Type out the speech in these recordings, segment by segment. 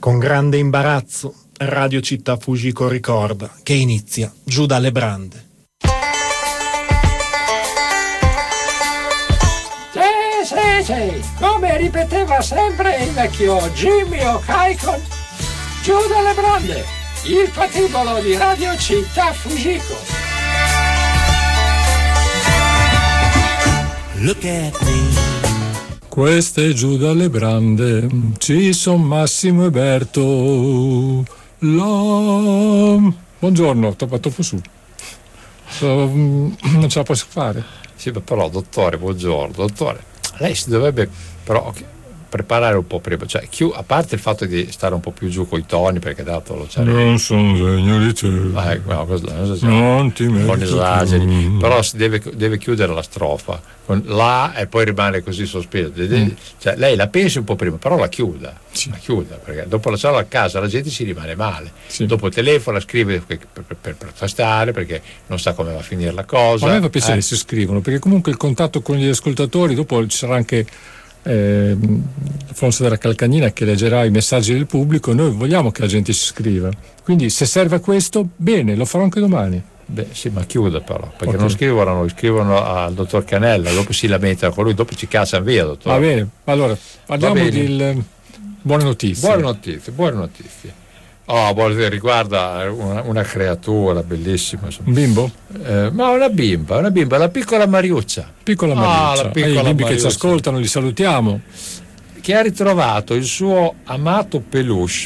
Con grande imbarazzo, Radio Città Fujiko ricorda che inizia Giù dalle brande. Sì, come ripeteva sempre il vecchio Jimmy O'Kaikon, Giù dalle brande, il patibolo di Radio Città Fujiko. Look at me. Queste Giù dalle brande, ci son Massimo e Berto. Buongiorno, troppo su. Non ce la posso fare. Sì, però dottore, buongiorno. Dottore, lei si dovrebbe però preparare un po' prima, cioè a parte il fatto di stare un po' più giù coi toni, perché dato lo c'è. Non sono segno di te. Non ti metti. Non esageri, però si deve chiudere la strofa con la e poi rimane così sospeso. Cioè lei la pensi un po' prima, però la chiuda. Sì. La chiuda, perché dopo lasciarla a casa la gente si rimane male. Sì. Dopo telefona, scrive per protestare perché non sa come va a finire la cosa. Ma a me fa piacere se scrivono, perché comunque il contatto con gli ascoltatori, dopo ci sarà anche Alfonso della Calcagnina che leggerà i messaggi del pubblico. Noi vogliamo che la gente si scriva, quindi se serve a questo, bene, lo farò anche domani. Beh sì, ma chiuda però, perché okay. Non scrivono a noi, scrivono al dottor Canella, dopo si lamentano con lui, dopo ci cacciano via, dottore. Va bene, allora parliamo di buone notizie. Buone notizie. Riguarda una creatura bellissima. Un bimbo? Ma una bimba, la piccola Mariuccia. Piccola Mariuccia. I bimbi che ci ascoltano, li salutiamo. Che ha ritrovato il suo amato peluche,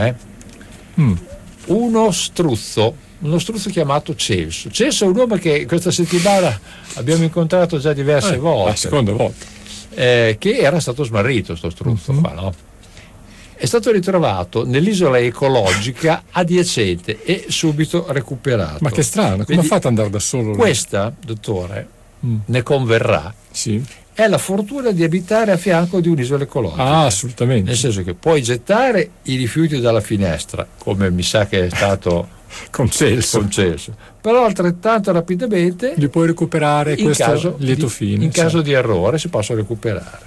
uno struzzo chiamato Celso. Celso è un uomo che questa settimana abbiamo incontrato già diverse volte. La seconda volta. Che era stato smarrito, sto struzzo qua, no? È stato ritrovato nell'isola ecologica adiacente e subito recuperato. Ma che strano, come ha fatto ad andare da solo? Questa, dottore, ne converrà, sì, è la fortuna di abitare a fianco di un'isola ecologica. Ah, assolutamente. Nel senso che puoi gettare i rifiuti dalla finestra, come mi sa che è stato concesso. Però altrettanto rapidamente li puoi recuperare questo lieto fine. In caso di errore si possono recuperare.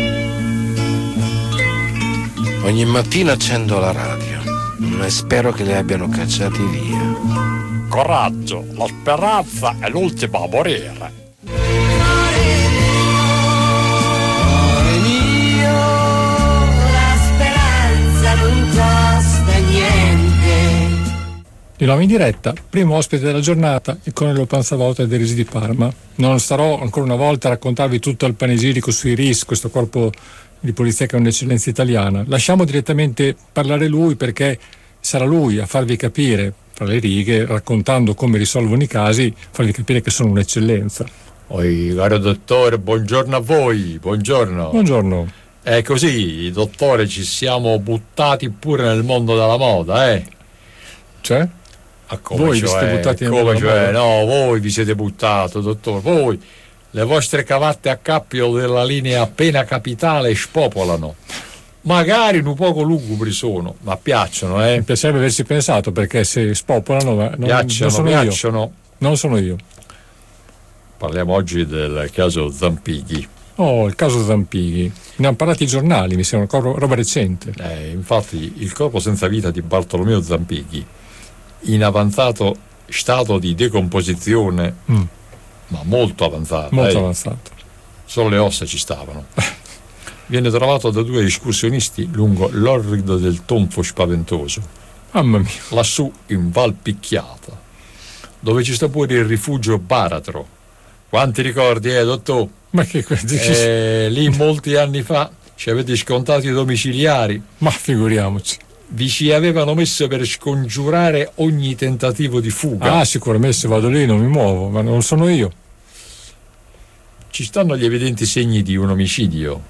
Ogni mattina accendo la radio e spero che li abbiano cacciati via. Coraggio, la speranza è l'ultima a morire. Amore mio, la speranza non costa niente. Di nuovo in diretta, primo ospite della giornata, il colonnello Panzavoto dei Resi di Parma. Non starò ancora una volta a raccontarvi tutto il panegirico sui RIS, questo corpo di polizia che è un'eccellenza italiana. Lasciamo direttamente parlare lui, perché sarà lui a farvi capire, tra le righe, raccontando come risolvono i casi, farvi capire che sono un'eccellenza. Caro dottore, buongiorno a voi, buongiorno. Buongiorno. È così, dottore, ci siamo buttati pure nel mondo della moda, Cioè? Voi vi siete buttati nel mondo della moda? No, voi vi siete buttato, dottore, voi. Le vostre cavatte a cappio della linea appena capitale spopolano. Magari un poco lugubri sono, ma piacciono, Mi piacerebbe averci pensato, perché se spopolano non sono io. Parliamo oggi del caso Zampighi. Il caso Zampighi. Ne hanno parlato i giornali, mi sembra roba recente. Infatti il corpo senza vita di Bartolomeo Zampighi, in avanzato stato di decomposizione, ma molto avanzato. Solo le ossa ci stavano. Viene trovato da due escursionisti lungo l'orrido del tonfo spaventoso. Mamma mia. Lassù in Val Picchiata, dove ci sta pure il rifugio Baratro. Quanti ricordi, dottor? Ma che lì molti anni fa ci avete scontato i domiciliari. Ma figuriamoci. Vi ci avevano messo per scongiurare ogni tentativo di fuga. Ah, sicuramente, se vado lì non mi muovo, ma non sono io. Ci stanno gli evidenti segni di un omicidio,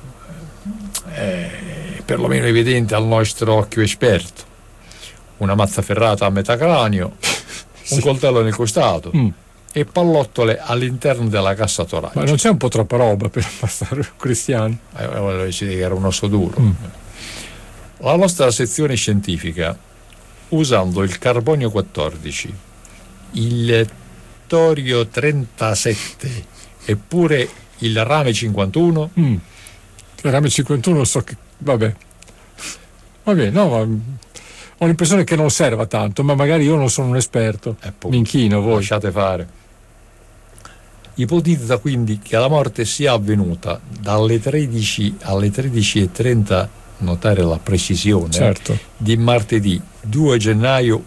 perlomeno evidente al nostro occhio esperto. Una mazza ferrata a metà cranio, sì, un coltello nel costato e pallottole all'interno della cassa toracica. Ma non c'è un po' troppa roba per passare cristiani? Era un osso duro. La nostra sezione scientifica, usando il carbonio 14, il torio 37 eppure il rame 51. Il rame 51 so che... vabbè, Va bene, no, ho l'impressione che non serva tanto, ma magari io non sono un esperto. Mi inchino, voi. Lasciate fare. Ipotizza quindi che la morte sia avvenuta dalle 13 alle 13:30, notare la precisione, certo, di martedì 2 gennaio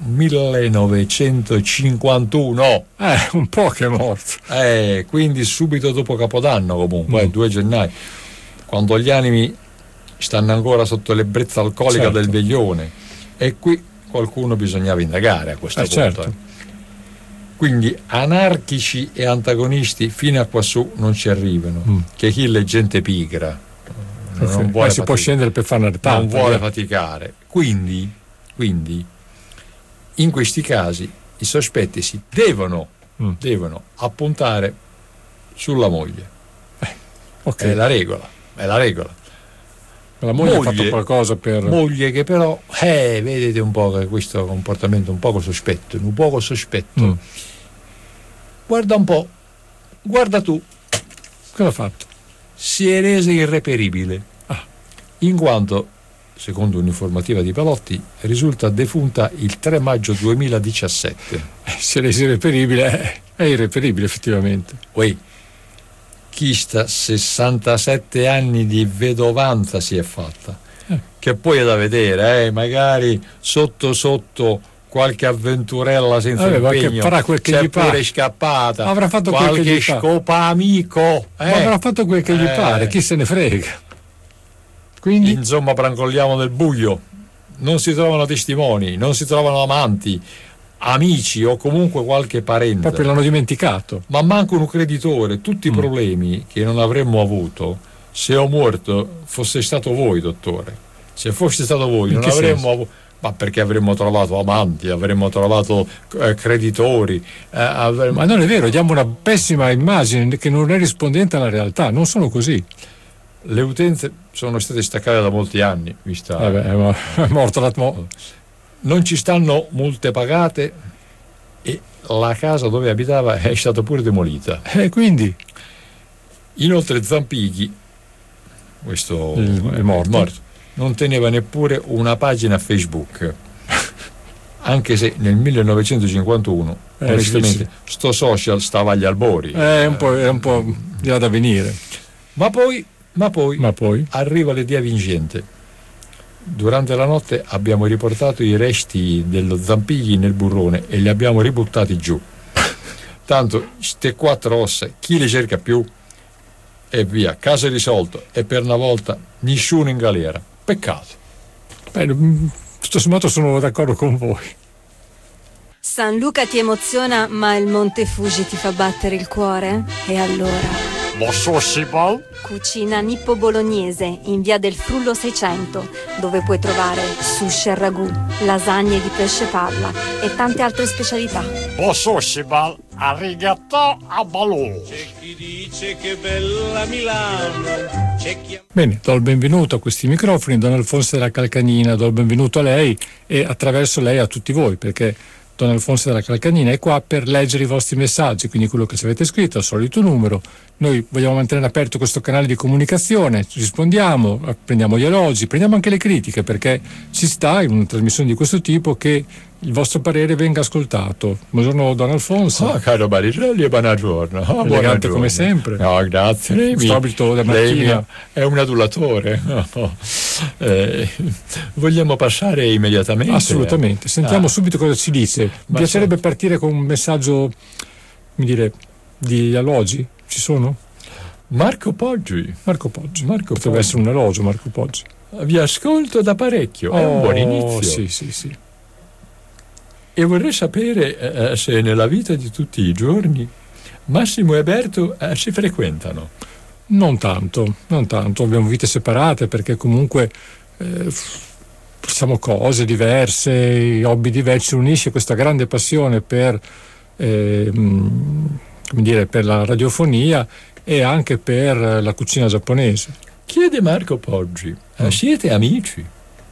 1951. Un po' che è morto. Quindi subito dopo Capodanno comunque, 2 gennaio, quando gli animi stanno ancora sotto l'ebbrezza alcolica, certo, del veglione, e qui qualcuno bisognava indagare a questo punto. Certo. Quindi anarchici e antagonisti fino a quassù non ci arrivano, che chi è gente pigra, non vuole si può scendere per fare una tanta, non vuole faticare. Quindi in questi casi i sospetti si devono appuntare sulla moglie. È la regola. La moglie ha fatto qualcosa per... Moglie che però, vedete un po' che questo comportamento un poco sospetto. Guarda un po', guarda tu. Cosa ha fatto? Si è resa irreperibile, in quanto, secondo un'informativa di Palotti, risulta defunta il 3 maggio 2017. Si è resa irreperibile, è irreperibile effettivamente. Chi sta 67 anni di vedovanza si è fatta, che poi è da vedere, magari sotto qualche avventurella senza impegno, farà quel che c'è gli pure pare. Scappata, avrà fatto qualche quel che gli scopa amico, ma avrà fatto quel che gli pare, chi se ne frega. Quindi insomma brancolliamo nel buio, non si trovano testimoni, non si trovano amanti, amici o comunque qualche parente, proprio l'hanno dimenticato, ma manca un creditore. Tutti i problemi che non avremmo avuto se ho morto fosse stato voi, dottore. Se fosse stato voi non avremmo avuto, ma perché avremmo trovato amanti, avremmo trovato creditori, ma non è vero, diamo una pessima immagine che non è rispondente alla realtà, non sono così. Le utenze sono state staccate da molti anni, vista ma è morto non ci stanno multe pagate e la casa dove abitava è stata pure demolita. Quindi inoltre Zampighi, questo è morto, non teneva neppure una pagina Facebook, anche se nel 1951 onestamente sto social stava agli albori. È un po' di là da venire. Ma poi arriva l'idea vincente. Durante la notte abbiamo riportato i resti dello Zampighi nel burrone e li abbiamo ributtati giù. Tanto ste 4 ossa, chi le cerca più? E via, caso risolto. E per una volta nessuno in galera. Peccato. Tutto sommato sono d'accordo con voi. San Luca ti emoziona, ma il Monte Fuji ti fa battere il cuore? E allora? Cucina Nippo Bolognese in via del Frullo 600, dove puoi trovare sushi al ragù, lasagne di pesce palla e tante altre specialità. Arigato a balò. C'è chi dice che bella Milano. Bene, do il benvenuto a questi microfoni, Don Alfonso della Calcanina, do il benvenuto a lei e attraverso lei a tutti voi, perché Don Alfonso della Calcanina è qua per leggere i vostri messaggi, quindi quello che ci avete scritto al solito numero. Noi vogliamo mantenere aperto questo canale di comunicazione, rispondiamo, prendiamo gli elogi, prendiamo anche le critiche, perché ci sta in una trasmissione di questo tipo che il vostro parere venga ascoltato. Buongiorno Don Alfonso. Caro Baricelli, buongiorno. Elegante come sempre. No, grazie. Questo abito da mattina è un adulatore. Vogliamo passare immediatamente? Assolutamente. Sentiamo subito cosa ci dice. Mi piacerebbe partire con un messaggio, di elogi. Ci sono? Marco Poggi. Potrebbe essere un elogio, Marco Poggi. Vi ascolto da parecchio. È un buon inizio. Sì. E vorrei sapere se nella vita di tutti i giorni Massimo e Berto si frequentano. Non tanto, abbiamo vite separate perché comunque facciamo cose diverse, hobby diversi, ci unisce questa grande passione per per la radiofonia e anche per la cucina giapponese. Chiede Marco Poggi, siete amici?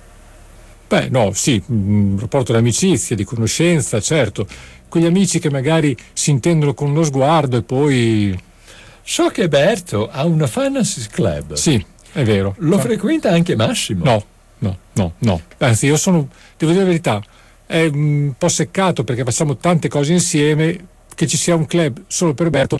Un rapporto di amicizia, di conoscenza, certo. Quegli amici che magari si intendono con uno sguardo e poi... So che Berto ha una fantasy club. Sì, è vero. Lo frequenta anche Massimo? No, Anzi, io devo dire la verità, è un po' seccato perché facciamo tante cose insieme. Che ci sia un club solo per Berto